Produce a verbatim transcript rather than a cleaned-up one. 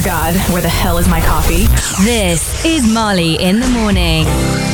God, where the hell is my coffee? This is Marley in the Morning.